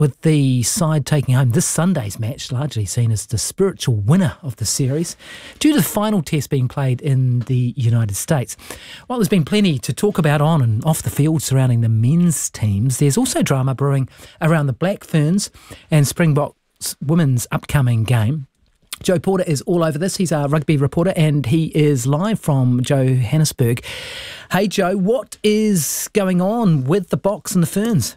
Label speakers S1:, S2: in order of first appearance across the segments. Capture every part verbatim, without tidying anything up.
S1: with the side taking home this Sunday's match, largely seen as the spiritual winner of the series, due to the final test being played in the United States. While there's been plenty to talk about on and off the field surrounding the men's teams, there's also drama brewing around the Black Ferns and Springboks women's upcoming game. Joe Porter is all over this. He's our rugby reporter and he is live from Johannesburg. Hey Joe, what is going on with the Boks and the Ferns?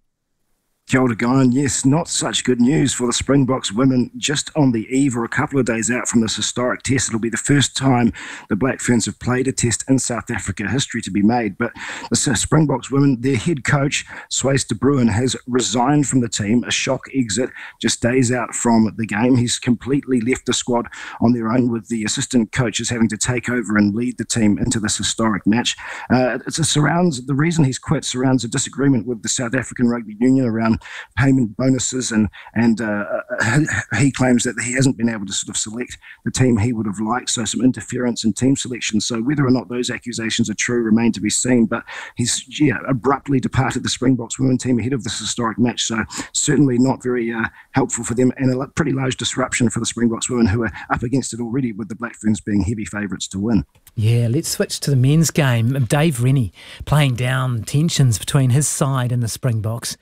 S2: Kia ora, Guyan. Yes, not such good news for the Springboks women. Just on the eve or a couple of days out from this historic test, it'll be the first time the Black Ferns have played a test in South Africa, history to be made. But the Springboks women, their head coach, Swys de Bruin, has resigned from the team, a shock exit just days out from the game. He's completely left the squad on their own, with the assistant coaches having to take over and lead the team into this historic match. Uh, it surrounds, the reason he's quit surrounds a disagreement with the South African Rugby Union around payment bonuses, and and uh, he claims that he hasn't been able to sort of select the team he would have liked, so some interference in team selection. So whether or not those accusations are true remain to be seen, but he's yeah abruptly departed the Springboks women team ahead of this historic match, so certainly not very uh, helpful for them, and a pretty large disruption for the Springboks women, who are up against it already, with the Black Ferns being heavy favourites to win.
S1: Yeah, let's switch to the men's game. Dave Rennie playing down tensions between his side and the Springboks.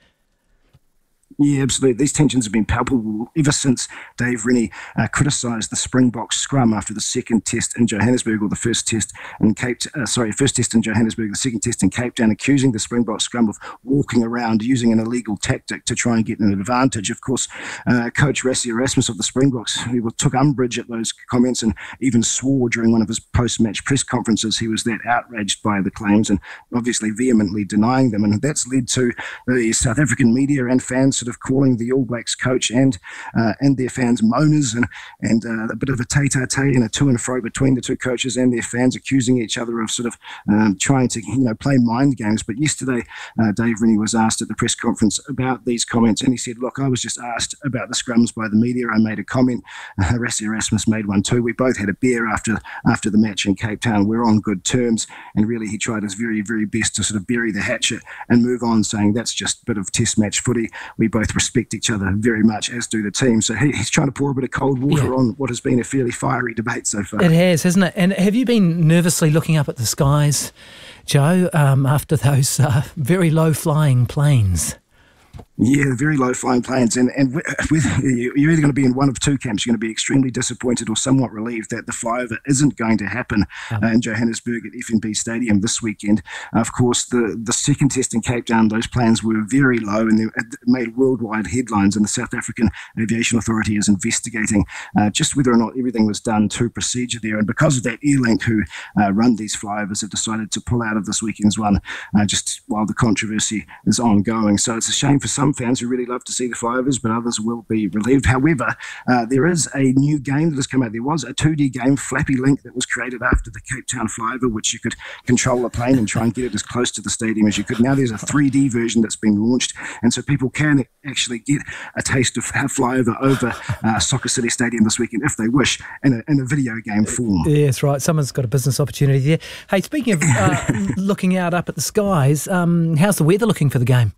S2: Yeah, absolutely. These tensions have been palpable ever since Dave Rennie uh, criticised the Springboks scrum after the second test in Johannesburg, or the first test in Cape. Uh, sorry, first test in Johannesburg, the second test in Cape Town, accusing the Springboks scrum of walking around using an illegal tactic to try and get an advantage. Of course, uh, Coach Rassie Erasmus of the Springboks, who took umbrage at those comments and even swore during one of his post-match press conferences he was that outraged by the claims, and obviously vehemently denying them. And that's led to the South African media and fans of calling the All Blacks coach and uh, and their fans moaners, and and uh, a bit of a tete-a-tete and a to and fro between the two coaches and their fans, accusing each other of sort of um, trying to you know play mind games. But yesterday, uh, Dave Rennie was asked at the press conference about these comments, and he said, "Look, I was just asked about the scrums by the media. I made a comment. Uh, Rassie Erasmus made one too. We both had a beer after after the match in Cape Town. We're on good terms." And really, he tried his very very best to sort of bury the hatchet and move on, saying that's just a bit of test match footy. We both respect each other very much, as do the team. So he, he's trying to pour a bit of cold water yeah. on what has been a fairly fiery debate so far.
S1: It has, hasn't it? And have you been nervously looking up at the skies, Joe, um, after those uh, very low-flying planes?
S2: Yeah, very low-flying planes, and and with, you're either going to be in one of two camps. You're going to be extremely disappointed or somewhat relieved that the flyover isn't going to happen uh, in Johannesburg at F N B Stadium this weekend. Uh, of course, the, the second test in Cape Town, those planes were very low, and they made worldwide headlines, and the South African Aviation Authority is investigating uh, just whether or not everything was done to procedure there. And because of that, Airlink, who uh, run these flyovers, have decided to pull out of this weekend's one uh, just while the controversy is ongoing. So it's a shame for some fans who really love to see the flyovers, but others will be relieved. However, uh, there is a new game that has come out. There was a two D game, Flappy Link, that was created after the Cape Town flyover, which you could control a plane and try and get it as close to the stadium as you could. Now there's a three D version that's been launched, and so people can actually get a taste of flyover over uh, Soccer City Stadium this weekend if they wish, in a, in a video game form.
S1: Yeah, that's right. Someone's got a business opportunity there. Hey, speaking of uh, looking out up at the skies, um, how's the weather looking for the game?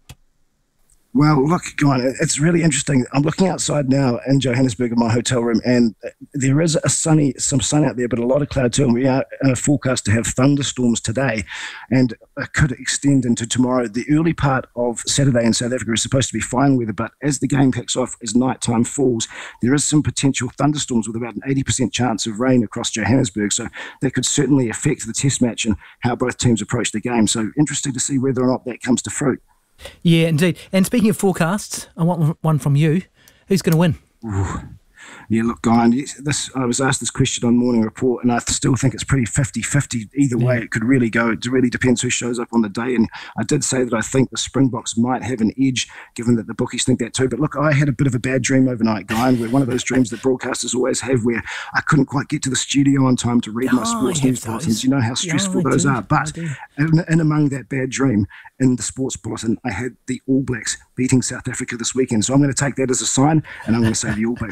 S2: Well, look, go on. It's really interesting. I'm looking outside now in Johannesburg in my hotel room, and there is a sunny, some sun out there, but a lot of cloud too. And we are uh, forecast to have thunderstorms today, and it could extend into tomorrow. The early part of Saturday in South Africa is supposed to be fine weather, but as the game kicks off, as nighttime falls, there is some potential thunderstorms with about an eighty percent chance of rain across Johannesburg. So that could certainly affect the test match and how both teams approach the game. So interesting to see whether or not that comes to fruit.
S1: Yeah, indeed. And speaking of forecasts, I want one from you. Who's going to win?
S2: Ooh. Yeah, look, Guyan, this, I was asked this question on Morning Report, and I still think it's pretty fifty-fifty. Either way, yeah. It could really go. It really depends who shows up on the day. And I did say that I think the Springboks might have an edge, given that the bookies think that too. But look, I had a bit of a bad dream overnight, Guyan, where one of those dreams that broadcasters always have, where I couldn't quite get to the studio on time to read oh, my sports news bulletins. You know how stressful yeah, those do. are. But in, in among that bad dream, in the sports bulletin, I had the All Blacks beating South Africa this weekend. So I'm going to take that as a sign, and I'm going to say the All Blacks win by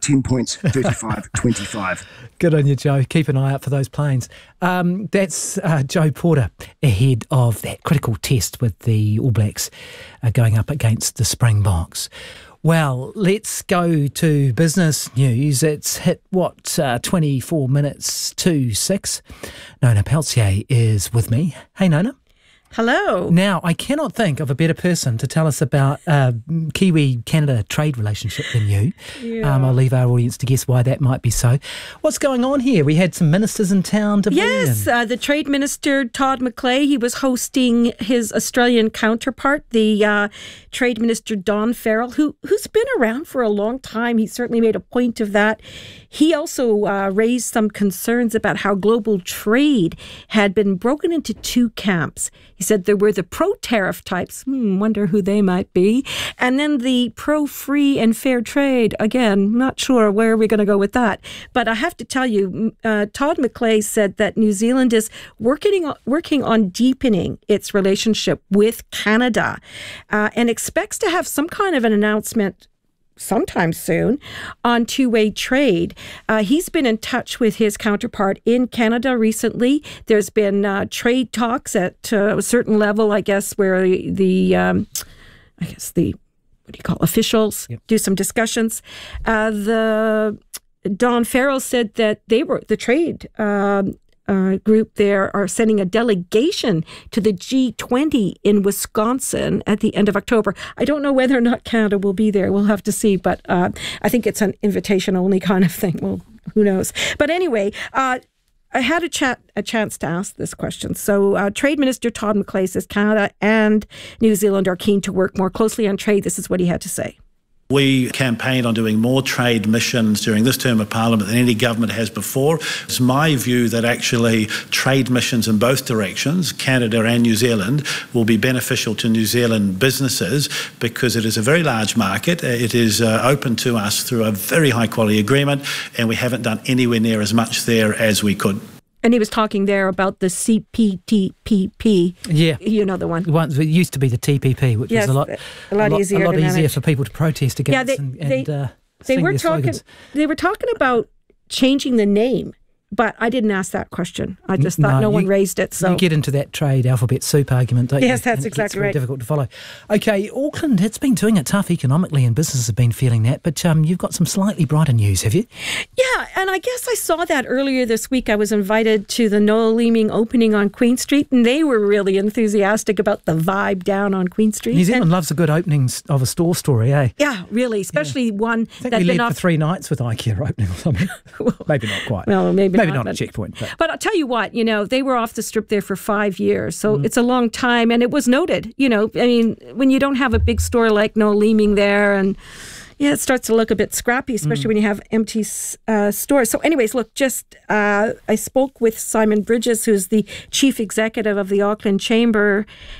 S2: ten points, thirty-five twenty-five.
S1: Good on you, Joe. Keep an eye out for those planes. Um, that's uh, Joe Porter ahead of that critical test with the All Blacks uh, going up against the Springboks. Well, let's go to business news. It's hit, what, uh, twenty-four minutes to six. Nona Peltier is with me. Hey, Nona.
S3: Hello.
S1: Now, I cannot think of a better person to tell us about uh, Kiwi-Canada trade relationship than you. Yeah. Um, I'll leave our audience to guess why that might be so. What's going on here? We had some ministers in town to
S3: Yes, uh, the Trade Minister, Todd McClay, he was hosting his Australian counterpart, the uh, Trade Minister, Don Farrell, who, who's been around for a long time. He certainly made a point of that. He also uh, raised some concerns about how global trade had been broken into two camps. He said there were the pro-tariff types, hmm, wonder who they might be, and then the pro-free and fair trade. Again, not sure where we're going to go with that. But I have to tell you, uh, Todd McClay said that New Zealand is working, working on deepening its relationship with Canada uh, and expects to have some kind of an announcement sometime soon on two-way trade. Uh, he's been in touch with his counterpart in Canada recently. There's been uh, trade talks at uh, a certain level, I guess, where the, um, I guess the, what do you call, officials yep. do some discussions. Uh, the Don Farrell said that they were, the trade um, Uh, group there are sending a delegation to the G twenty in Wisconsin at the end of October. I don't know whether or not Canada will be there. We'll have to see, but uh, I think it's an invitation-only kind of thing. Well, who knows? But anyway, uh, I had a chat, a chance to ask this question. So uh, Trade Minister Todd McClay says Canada and New Zealand are keen to work more closely on trade. This is what he had to say.
S4: We campaigned on doing more trade missions during this term of Parliament than any government has before. It's my view that actually trade missions in both directions, Canada and New Zealand, will be beneficial to New Zealand businesses because it is a very large market. It is uh, open to us through a very high quality agreement, and we haven't done anywhere near as much there as we could.
S3: And he was talking there about the C P T P P.
S1: Yeah.
S3: You know the one.
S1: Once, it used to be the T P P, which
S3: yes,
S1: was a lot,
S3: a lot, a lot easier,
S1: a lot
S3: to
S1: easier
S3: manage.
S1: for people to protest against.
S3: Yeah, they,
S1: and,
S3: they,
S1: and, uh,
S3: they were talking.
S1: slogans.
S3: They were talking about changing the name. But I didn't ask that question. I just thought
S1: no,
S3: no one
S1: you,
S3: raised it. So
S1: you get into that trade alphabet soup argument, don't you?
S3: Yes, that's
S1: and it
S3: exactly
S1: gets very
S3: right.
S1: difficult to follow. Okay, Auckland, it's been doing it tough economically and businesses have been feeling that, but um, you've got some slightly brighter news, have you?
S3: Yeah, and I guess I saw that earlier this week. I was invited to the Noel Leeming opening on Queen Street, and they were really enthusiastic about the vibe down on Queen Street.
S1: New Zealand
S3: and,
S1: loves a good openings of a store story, eh?
S3: Yeah, really, especially
S1: yeah.
S3: one
S1: I think
S3: that
S1: we
S3: been
S1: led
S3: off
S1: for three nights with IKEA opening or something. well, maybe not quite.
S3: Well, maybe,
S1: maybe
S3: not,
S1: not
S3: but,
S1: a checkpoint. But.
S3: but I'll tell you what, you know, they were off the strip there for five years, so mm. it's a long time, and it was noted. You know, I mean, when you don't have a big store like Noel Leeming there, and yeah, it starts to look a bit scrappy, especially mm. when you have empty uh, stores. So anyways, look, just uh, I spoke with Simon Bridges, who's the chief executive of the Auckland Chamber,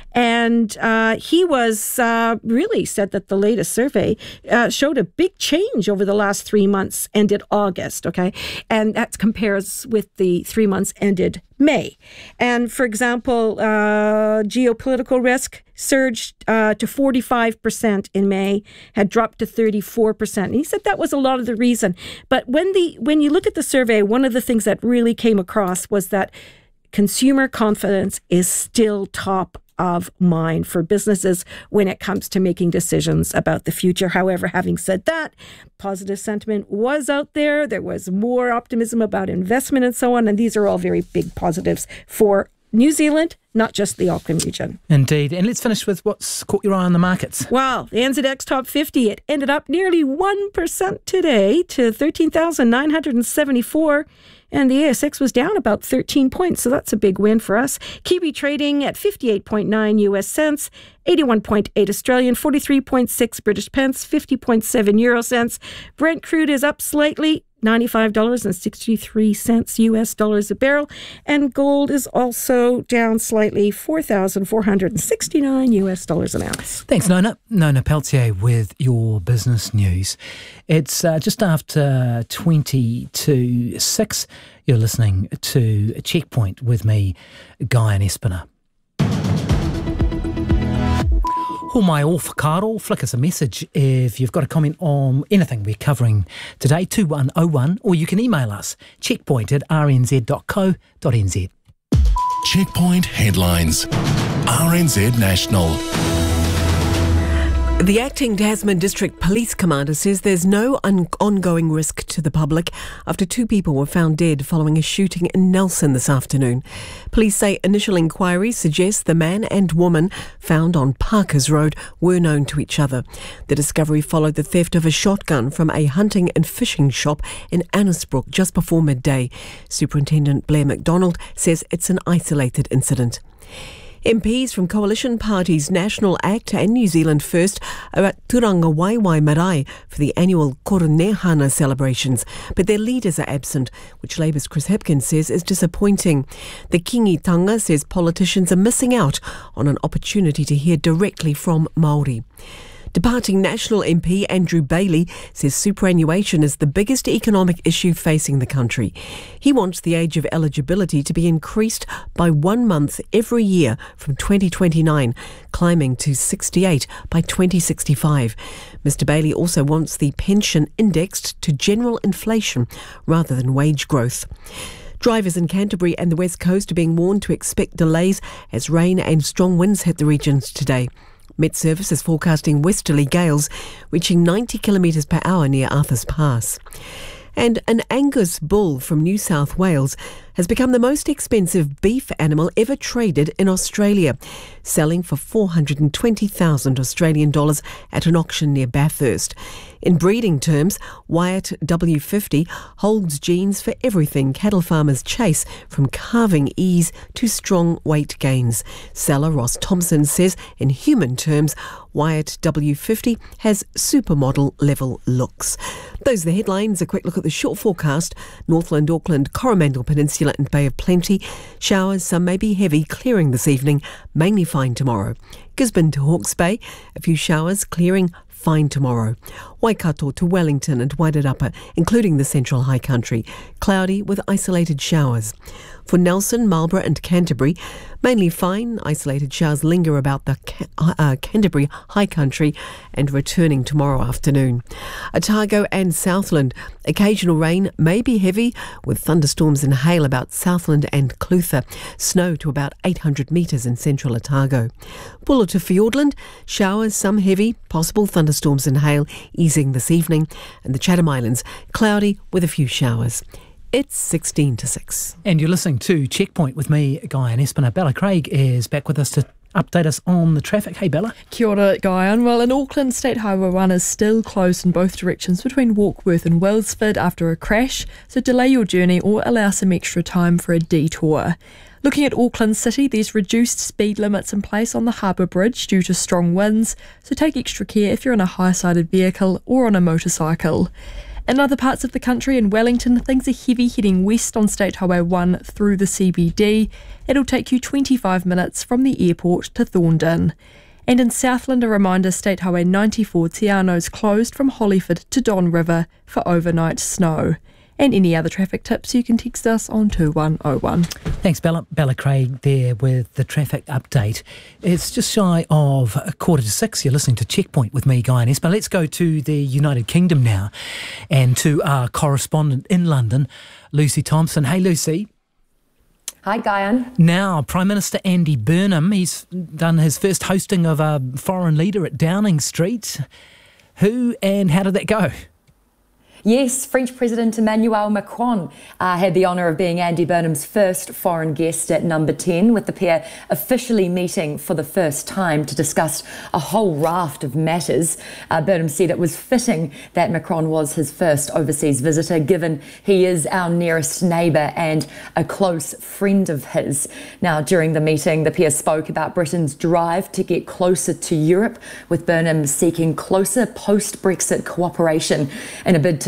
S3: and uh, he was uh, really said that the latest survey uh, showed a big change over the last three months ended August, okay? And that compares with the three months ended May. And for example, uh, geopolitical risk surged uh, to forty-five percent in May, had dropped to thirty-four percent. And he said that was a lot of the reason. But when the when you look at the survey, one of the things that really came across was that consumer confidence is still top of mind for businesses when it comes to making decisions about the future. However, having said that, positive sentiment was out there. There was more optimism about investment and so on. And these are all very big positives for New Zealand, not just the Auckland region.
S1: Indeed. And let's finish with what's caught your eye on the markets.
S3: Wow. The N Z X Top fifty, it ended up nearly one percent today to thirteen thousand nine hundred seventy-four. And the A S X was down about thirteen points, so that's a big win for us. Kiwi trading at fifty-eight point nine U S cents, eighty-one point eight Australian, forty-three point six British pence, fifty point seven Euro cents. Brent crude is up slightly, ninety-five dollars and sixty-three cents U S dollars a barrel. And gold is also down slightly, four thousand four hundred sixty-nine U S dollars an ounce.
S1: Thanks, Nona. Nona Peltier with your business news. It's uh, just after twenty to six. You're listening to Checkpoint with me, Guy and Espiner. Ko mai o whakaro, flick us a message if you've got a comment on anything we're covering today, two one oh one, or you can email us, checkpoint at r n z dot co dot n z.
S5: Checkpoint headlines. R N Z National.
S6: The acting Tasman District Police Commander says there's no un- ongoing risk to the public after two people were found dead following a shooting in Nelson this afternoon. Police say initial inquiries suggest the man and woman found on Parkers Road were known to each other. The discovery followed the theft of a shotgun from a hunting and fishing shop in Annesbrook just before midday. Superintendent Blair McDonald says it's an isolated incident. M Ps from coalition parties National Act and New Zealand First are at Turanga Waiwai Marae for the annual Koronehana celebrations, but their leaders are absent, which Labour's Chris Hipkins says is disappointing. The Kingitanga says politicians are missing out on an opportunity to hear directly from Māori. Departing National M P Andrew Bailey says superannuation is the biggest economic issue facing the country. He wants the age of eligibility to be increased by one month every year from twenty twenty-nine, climbing to sixty-eight by twenty sixty-five. Mister Bailey also wants the pension indexed to general inflation rather than wage growth. Drivers in Canterbury and the West Coast are being warned to expect delays as rain and strong winds hit the regions today. Met Service is forecasting westerly gales reaching ninety kilometres per hour near Arthur's Pass. And an Angus bull from New South Wales has become the most expensive beef animal ever traded in Australia, selling for four hundred twenty thousand Australian dollars at an auction near Bathurst. In breeding terms, Wyatt W fifty holds genes for everything cattle farmers chase, from calving ease to strong weight gains. Seller Ross Thompson says, in human terms, Wyatt W fifty has supermodel level looks. Those are the headlines. A quick look at the short forecast. Northland, Auckland, Coromandel Peninsula and Bay of Plenty. Showers, some may be heavy, clearing this evening, mainly fine tomorrow. Gisborne to Hawke's Bay, a few showers, clearing, fine tomorrow. Waikato to Wellington and Wairarapa, including the Central High Country, cloudy with isolated showers. For Nelson, Marlborough and Canterbury, mainly fine. Isolated showers linger about the uh, Canterbury High Country and returning tomorrow afternoon. Otago and Southland, occasional rain may be heavy with thunderstorms and hail about Southland and Clutha. Snow to about eight hundred metres in central Otago. Bulla to Fiordland, showers, some heavy, possible thunderstorms and hail easing this evening. And the Chatham Islands, cloudy with a few showers. It's sixteen to six.
S1: And you're listening to Checkpoint with me, Guyan Espiner. Bella Craig is back with us to update us on the traffic. Hey, Bella.
S7: Kia ora, Guyan. Well, in Auckland, State Highway one is still closed in both directions between Warkworth and Wellsford after a crash, so delay your journey or allow some extra time for a detour. Looking at Auckland City, there's reduced speed limits in place on the Harbour Bridge due to strong winds, so take extra care if you're in a high-sided vehicle or on a motorcycle. In other parts of the country, in Wellington, things are heavy heading west on State Highway one through the C B D. It'll take you twenty-five minutes from the airport to Thorndon. And in Southland, a reminder, State Highway ninety-four Te Ano's closed from Hollyford to Don River for overnight snow. And any other traffic tips, you can text us on two one oh one.
S1: Thanks, Bella, Bella Craig there with the traffic update. It's just shy of a quarter to six. You're listening to Checkpoint with me, Guy and Esper. Let's go to the United Kingdom now and to our correspondent in London, Lucy Thompson. Hey, Lucy.
S8: Hi, Guyan.
S1: Now, Prime Minister Andy Burnham, he's done his first hosting of a foreign leader at Downing Street. Who and how did that go?
S8: Yes, French President Emmanuel Macron uh, had the honour of being Andy Burnham's first foreign guest at number ten, with the pair officially meeting for the first time to discuss a whole raft of matters. Uh, Burnham said it was fitting that Macron was his first overseas visitor, given he is our nearest neighbour and a close friend of his. Now, during the meeting, the pair spoke about Britain's drive to get closer to Europe, with Burnham seeking closer post-Brexit cooperation in a bid to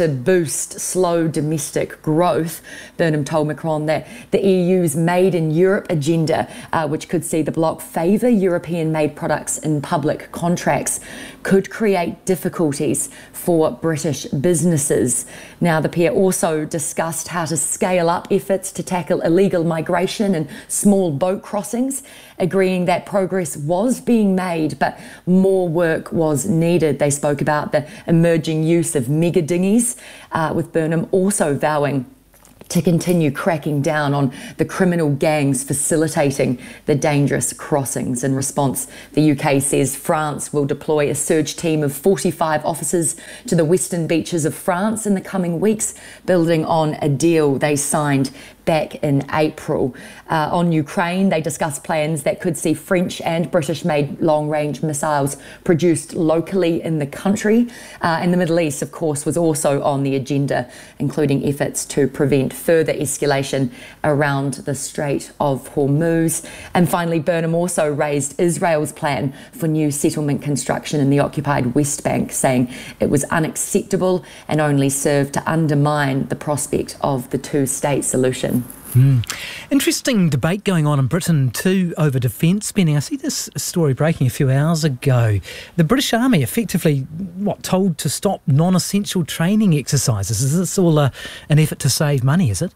S8: to boost slow domestic growth. Burnham told Macron that the E U's Made in Europe agenda, uh, which could see the bloc favour European-made products in public contracts, could create difficulties for British businesses. Now, the pair also discussed how to scale up efforts to tackle illegal migration and small boat crossings, agreeing that progress was being made, but more work was needed. They spoke about the emerging use of mega dinghies, uh, with Burnham also vowing to continue cracking down on the criminal gangs facilitating the dangerous crossings. In response, the U K says France will deploy a surge team of forty-five officers to the western beaches of France in the coming weeks, building on a deal they signed back in April. Uh, on Ukraine, they discussed plans that could see French and British-made long-range missiles produced locally in the country. Uh, and the Middle East, of course, was also on the agenda, including efforts to prevent further escalation around the Strait of Hormuz. And finally, Burnham also raised Israel's plan for new settlement construction in the occupied West Bank, saying it was unacceptable and only served to undermine the prospect of the two-state solution.
S1: Mm. Interesting debate going on in Britain too over defence spending. I see this story breaking a few hours ago. The British Army effectively, what, told to stop non-essential training exercises. Is this all a, an effort to save money, is it?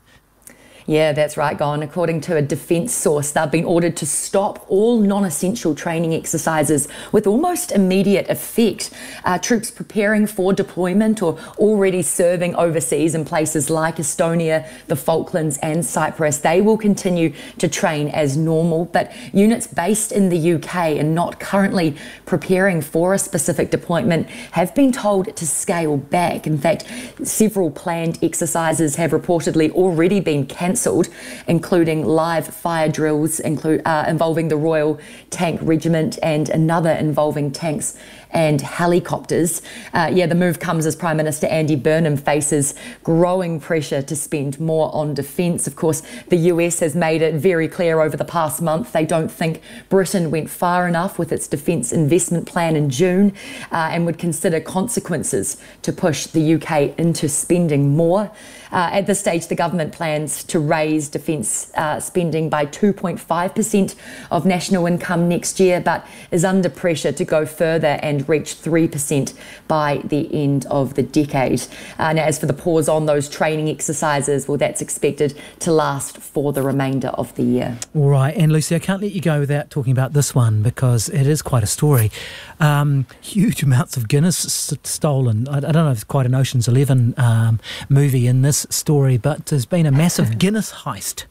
S8: Yeah, that's right, Gon. According to a defence source, they've been ordered to stop all non-essential training exercises with almost immediate effect. Uh, troops preparing for deployment or already serving overseas in places like Estonia, the Falklands and Cyprus, they will continue to train as normal. But units based in the U K and not currently preparing for a specific deployment have been told to scale back. In fact, several planned exercises have reportedly already been cancelled, including live fire drills include, uh, involving the Royal Tank Regiment and another involving tanks and helicopters. Uh, yeah, the move comes as Prime Minister Andy Burnham faces growing pressure to spend more on defence. Of course, the U S has made it very clear over the past month they don't think Britain went far enough with its defence investment plan in June, uh, and would consider consequences to push the U K into spending more. Uh, at this stage, the government plans to raise defence uh, spending by two point five percent of national income next year, but is under pressure to go further and reach three percent by the end of the decade. Uh, now, as for the pause on those training exercises, well, that's expected to last for the remainder of the year.
S1: All right, and Lucy, I can't let you go without talking about this one because it is quite a story. Um, huge amounts of Guinness s- stolen. I, I don't know if it's quite an Ocean's Eleven um, movie in this story, but there's been a massive Guinness heist.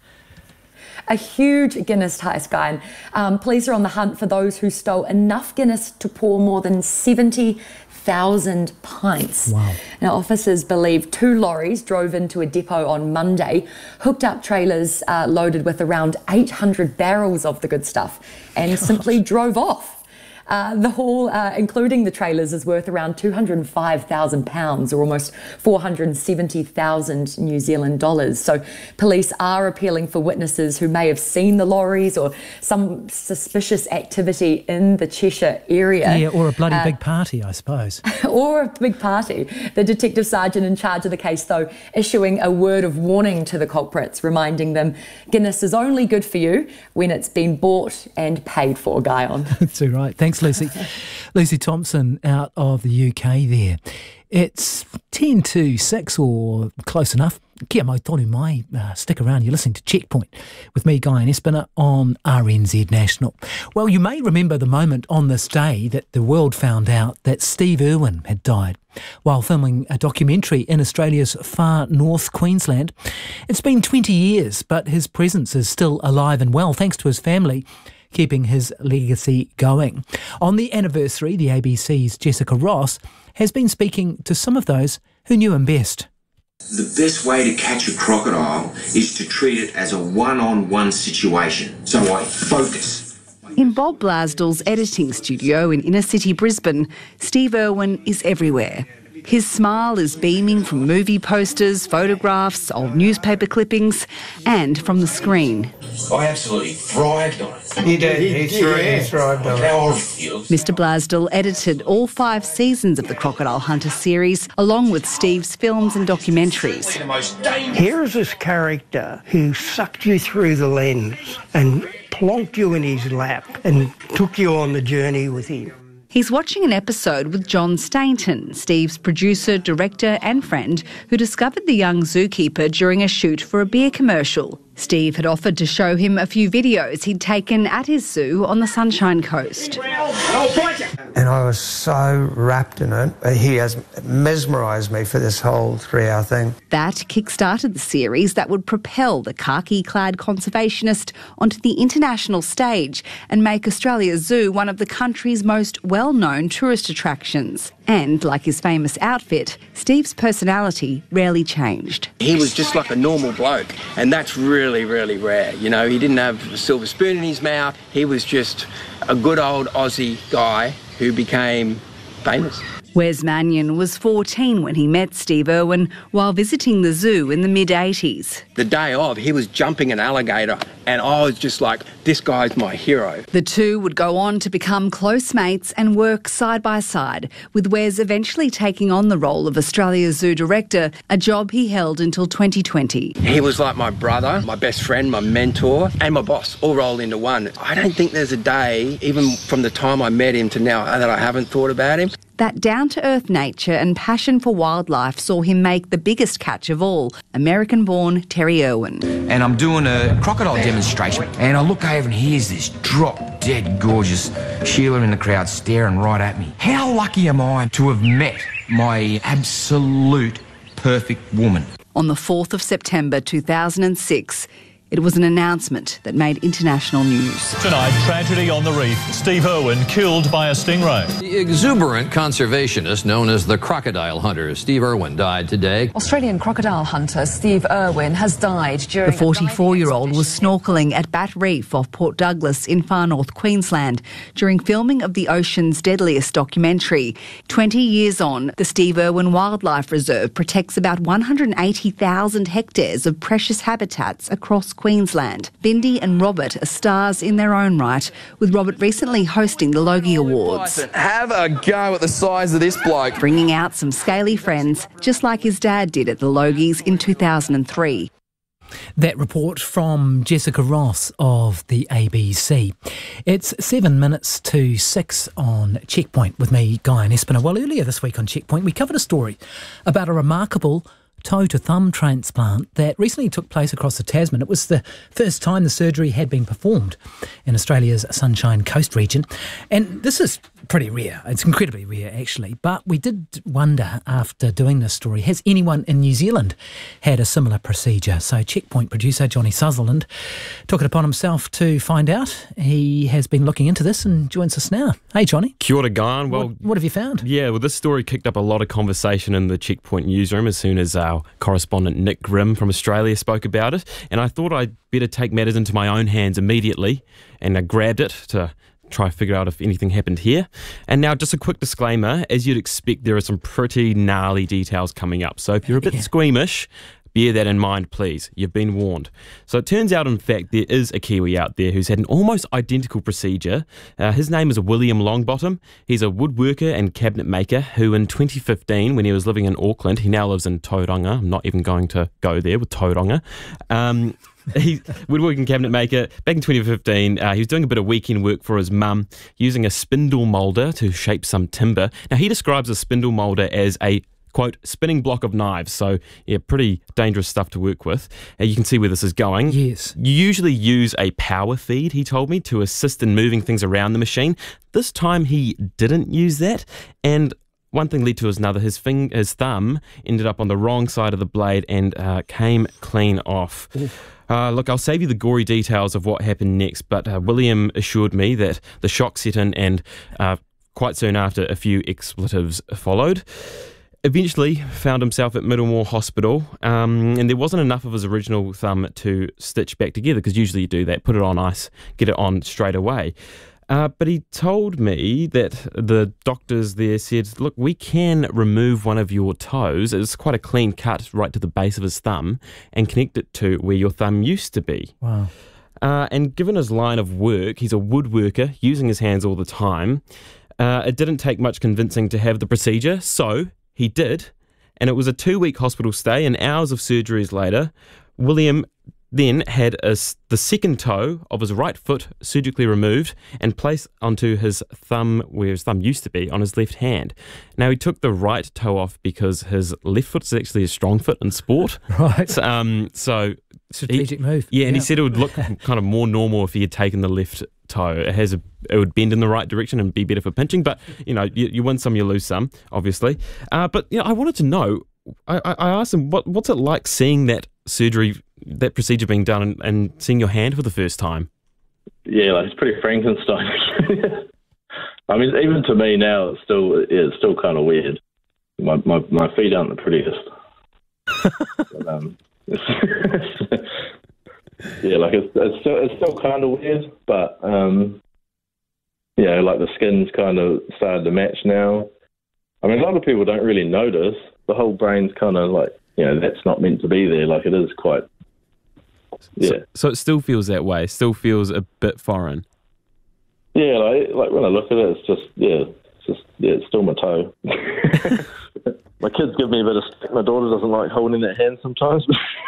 S8: A huge Guinness heist, guy. And um, police are on the hunt for those who stole enough Guinness to pour more than seventy thousand pints.
S1: Wow.
S8: Now, officers believe two lorries drove into a depot on Monday, hooked up trailers uh, loaded with around eight hundred barrels of the good stuff, and Gosh. simply drove off. Uh, the haul, uh, including the trailers, is worth around two hundred five thousand pounds or almost four hundred seventy thousand New Zealand dollars. So police are appealing for witnesses who may have seen the lorries or some suspicious activity in the Cheshire area.
S1: Yeah, or a bloody
S8: uh,
S1: big party, I suppose.
S8: Or a big party. The detective sergeant in charge of the case, though, issuing a word of warning to the culprits, reminding them Guinness is only good for you when it's been bought and paid for, Guyon.
S1: That's all right. Thanks, Lucy. Lucy Thompson out of the U K there. It's ten to six or close enough. Kia mau tonu mai. Uh, stick around. You're listening to Checkpoint with me, Guyon Espiner, on R N Z National. Well, you may remember the moment on this day that the world found out that Steve Irwin had died while filming a documentary in Australia's far north Queensland. It's been twenty years, but his presence is still alive and well thanks to his family, keeping his legacy going. On the anniversary, the A B C's Jessica Ross has been speaking to some of those who knew him best.
S9: The best way to catch a crocodile is to treat it as a one-on-one situation. So I focus.
S10: In Bob Blasdell's editing studio in inner city Brisbane, Steve Irwin is everywhere. His smile is beaming from movie posters, photographs, old newspaper clippings, and from the screen.
S9: I absolutely thrived on it.
S11: He did. He, he, he thrived on it.
S9: How old feels.
S10: Mister Blasdell edited all five seasons of the Crocodile Hunter series, along with Steve's films and documentaries.
S11: Here's this character who sucked you through the lens and plonked you in his lap and took you on the journey with him.
S10: He's watching an episode with John Stainton, Steve's producer, director and friend, who discovered the young zookeeper during a shoot for a beer commercial. Steve had offered to show him a few videos he'd taken at his zoo on the Sunshine Coast.
S11: And I was so wrapped in it. He has mesmerised me for this whole three-hour thing.
S10: That kick-started the series that would propel the khaki-clad conservationist onto the international stage and make Australia Zoo one of the country's most well-known tourist attractions. And, like his famous outfit, Steve's personality rarely changed.
S12: He was just like a normal bloke, and that's really, really rare. You know, he didn't have a silver spoon in his mouth. He was just a good old Aussie guy who became famous.
S10: Wes Mannion was fourteen when he met Steve Irwin while visiting the zoo in the mid eighties.
S12: The day of, he was jumping an alligator, and I was just like, this guy's my hero.
S10: The two would go on to become close mates and work side by side, with Wes eventually taking on the role of Australia's zoo director, a job he held until twenty twenty.
S12: He was like my brother, my best friend, my mentor, and my boss, all rolled into one. I don't think there's a day, even from the time I met him to now, that I haven't thought about him.
S10: That down-to-earth nature and passion for wildlife saw him make the biggest catch of all, American-born Terry Irwin.
S13: And I'm doing a crocodile demonstration, and I look over and here's this drop-dead gorgeous Sheila in the crowd staring right at me. How lucky am I to have met my absolute perfect woman?
S10: On the fourth of September two thousand six, it was an announcement that made international news.
S14: Tonight, tragedy on the reef. Steve Irwin killed by a stingray.
S15: The exuberant conservationist known as the crocodile hunter, Steve Irwin, died today.
S16: Australian crocodile hunter Steve Irwin has died during...
S10: The forty-four-year-old was snorkelling at Bat Reef off Port Douglas in far north Queensland during filming of the Ocean's Deadliest documentary. Twenty years on, the Steve Irwin Wildlife Reserve protects about one hundred eighty thousand hectares of precious habitats across Queensland. Bindi and Robert are stars in their own right, with Robert recently hosting the Logie Awards.
S17: Have a go at the size of this bloke.
S10: Bringing out some scaly friends, just like his dad did at the Logies in two thousand three.
S1: That report from Jessica Ross of the A B C. It's seven minutes to six on Checkpoint with me, Guy and Espiner. Well, earlier this week on Checkpoint, we covered a story about a remarkable toe-to-thumb transplant that recently took place across the Tasman. It was the first time the surgery had been performed in Australia's Sunshine Coast region. And this is pretty rare. It's incredibly rare, actually. But we did wonder after doing this story, has anyone in New Zealand had a similar procedure? So Checkpoint producer Johnny Sutherland took it upon himself to find out. He has been looking into this and joins us now. Hey, Johnny.
S18: Kia ora, Guy. Well,
S1: what, what have you found?
S18: Yeah, well, this story kicked up a lot of conversation in the Checkpoint newsroom as soon as our correspondent Nick Grimm from Australia spoke about it. And I thought I'd better take matters into my own hands immediately, and I grabbed it to try to figure out if anything happened here. And now, just a quick disclaimer, as you'd expect, there are some pretty gnarly details coming up. So if you're a bit yeah. squeamish, bear that in mind, please. You've been warned. So it turns out, in fact, there is a Kiwi out there who's had an almost identical procedure. Uh, his name is William Longbottom. He's a woodworker and cabinet maker who in twenty fifteen, when he was living in Auckland, he now lives in Tauranga. I'm not even going to go there with Tauranga. Um, He's woodworking cabinet maker. Back in twenty fifteen, uh, he was doing a bit of weekend work for his mum using a spindle moulder to shape some timber. Now, he describes a spindle moulder as a, quote, spinning block of knives. So, yeah, pretty dangerous stuff to work with. Uh, you can see where this is going.
S1: Yes.
S18: You usually use a power feed, he told me, to assist in moving things around the machine. This time he didn't use that, and one thing led to another. His, fing- his thumb ended up on the wrong side of the blade and uh, came clean off. Uh, look, I'll save you the gory details of what happened next, but uh, William assured me that the shock set in and uh, quite soon after a few expletives followed. Eventually found himself at Middlemore Hospital, um, and there wasn't enough of his original thumb to stitch back together, because usually you do that, put it on ice, get it on straight away. Uh, but he told me that the doctors there said, look, we can remove one of your toes. It's quite a clean cut right to the base of his thumb and connect it to where your thumb used to be.
S1: Wow.
S18: Uh, and given his line of work, he's a woodworker using his hands all the time. Uh, it didn't take much convincing to have the procedure, so he did. And it was a two-week hospital stay, and hours of surgeries later, William then had a, the second toe of his right foot surgically removed and placed onto his thumb, where his thumb used to be, on his left hand. Now, he took the right toe off because his left foot is actually a strong foot in sport.
S1: Right.
S18: So, um, so
S1: strategic
S18: he,
S1: move.
S18: Yeah, and
S1: yeah.
S18: he said it would look kind of more normal if he had taken the left toe. It has a, it would bend in the right direction and be better for pinching. But, you know, you, you win some, you lose some, obviously. Uh, but, you know, I wanted to know, I, I asked him, what, what's it like seeing that surgery, that procedure being done and, and seeing your hand for the first time?
S19: Yeah, like it's pretty Frankenstein. I mean, even to me now, it's still yeah, it's still kind of weird. My my my feet aren't the prettiest. but, um, it's, yeah, like it's it's still it's still kind of weird, but um, yeah, like the skin's kind of started to match now. I mean, a lot of people don't really notice. The whole brain's kind of like, you know, that's not meant to be there. Like it is quite. Yeah.
S18: So, so it still feels that way. Still feels a bit foreign.
S19: Yeah, like like when I look at it, it's just yeah, it's just yeah, it's still my toe. My kids give me a bit of stick. My daughter doesn't like holding that hand sometimes.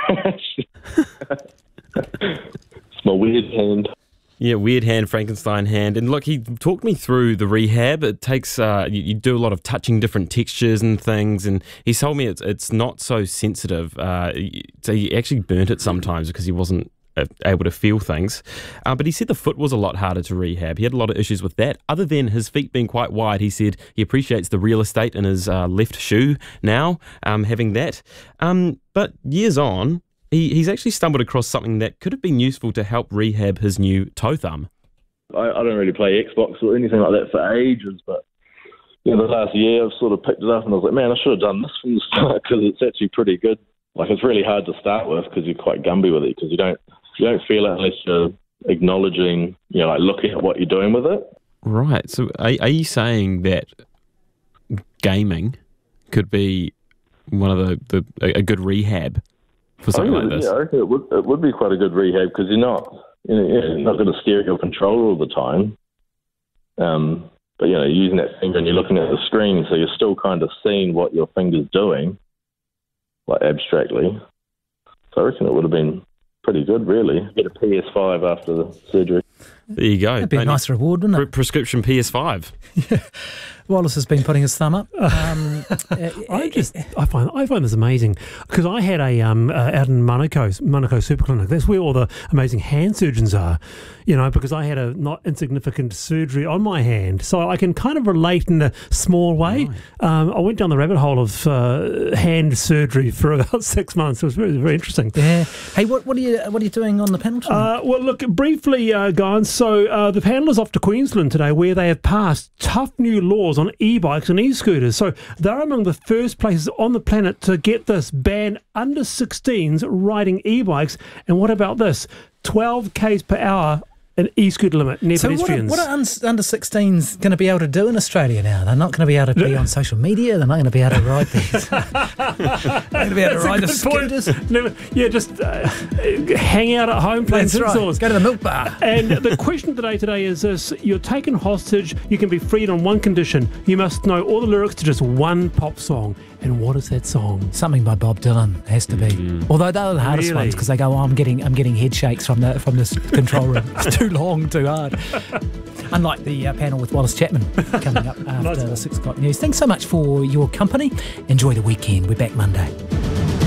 S19: It's my weird hand.
S18: Yeah, weird hand, Frankenstein hand. And look, he talked me through the rehab. It takes, uh, you, you do a lot of touching different textures and things. And he told me it's it's not so sensitive. Uh, so he actually burnt it sometimes because he wasn't able to feel things. Uh, but he said the foot was a lot harder to rehab. He had a lot of issues with that. Other than his feet being quite wide, he said he appreciates the real estate in his uh, left shoe now, um, having that. Um, but years on, He, he's actually stumbled across something that could have been useful to help rehab his new toe thumb.
S19: I, I don't really play Xbox or anything like that for ages, but you know, the last year I've sort of picked it up and I was like, man, I should have done this from the start because it's actually pretty good. Like it's really hard to start with because you're quite Gumby with it because you don't you don't feel it unless you're acknowledging, you know, like looking at what you're doing with it.
S18: Right. So are, are you saying that gaming could be one of the, the a, a good rehab for something
S19: I
S18: like this?
S19: Yeah, I reckon it would, it would be quite a good rehab because you're not, you know, you're not going to stare at your controller all the time. Um, but, you know, you're using that finger and you're looking at the screen, so you're still kind of seeing what your finger's doing, like abstractly. So I reckon it would have been pretty good, really. Get a P S five after the surgery.
S18: There you go.
S1: That'd be a nice reward, wouldn't it?
S18: Pre- prescription P S five.
S1: Yeah. Wallace has been putting his thumb up. Um,
S20: I just I find I find this amazing because I had a um uh, out in Monaco Monaco Super Clinic. That's where all the amazing hand surgeons are, you know. Because I had a not insignificant surgery on my hand, so I can kind of relate in a small way. Right. Um, I went down the rabbit hole of uh, hand surgery for about six months. It was very very interesting.
S1: Yeah. Hey, what what are you what are you doing on the panel tonight?
S20: Uh, well, look briefly, uh, guys. So uh, the panel is off to Queensland today, where they have passed tough new laws on e-bikes and e-scooters. So they're among the first places on the planet to get this ban under sixteens riding e-bikes. And what about this? twelve k's per hour an e-scooter limit near
S1: so
S20: pedestrians.
S1: what are, what are under sixteens going to be able to do in Australia now? They're not going to be able to be on social media. They're not going to be able to ride these. They're going to be able to ride the scooters.
S20: Never, yeah, just uh, hang out at home playing
S1: That's right. Go to the milk bar.
S20: And the question today today is this: you're taken hostage. You can be freed on one condition. You must know all the lyrics to just one pop song. And what is that song?
S1: Something by Bob Dylan has to be. Mm-hmm. Although they're the hardest really? ones because they go, oh, I'm getting I'm getting head shakes from the from this control room. It's too long, too hard. Unlike the uh, panel with Wallace Chapman coming up after nice the six o'clock news. Thanks so much for your company. Enjoy the weekend. We're back Monday.